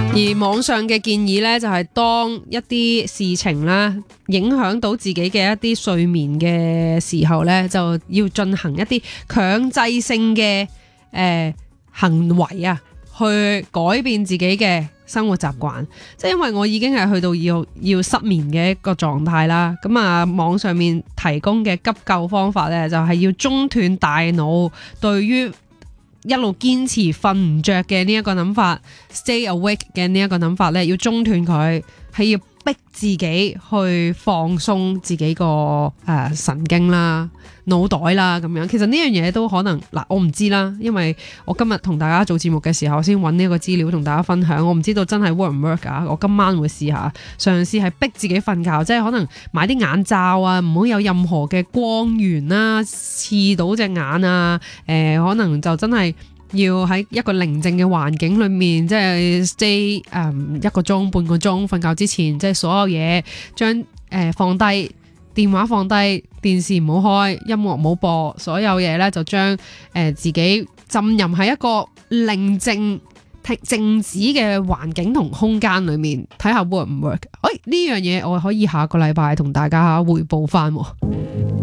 而網上嘅建議呢，就係當一啲事情啦影響到自己嘅一啲睡眠嘅時候呢，就要進行一啲強制性嘅行為啊，去改變自己嘅生活習慣。即係因為我已經係去到要失眠嘅一個狀態啦，咁啊網上面提供嘅急救方法呢，就係要中斷大腦對於一路堅持瞓唔着嘅呢一個諗法 ，stay awake 嘅呢一個諗法咧，要中斷佢，係要逼自己去放鬆自己個神經啦、腦袋啦咁樣。其實呢樣嘢都可能嗱，我唔知啦，因為我今日同大家做節目嘅時候，先揾呢個資料同大家分享。我唔知道真係 work 唔 work 啊！我今晚會試下，嘗試係逼自己瞓覺，即係可能買啲眼罩啊，唔好有任何嘅光源啦，刺到隻眼啊。可能就真係要喺一個寧靜嘅環境裏面，即係 stay 1個鐘、半個鐘瞓覺之前，即係所有嘢將放低，電話放低，電視唔好開，音樂唔好播，所有嘢咧就將自己浸淫喺一個寧靜靜止嘅環境同空間裏面，睇下 work 唔 work。呢樣嘢我可以下個禮拜同大家匯報翻。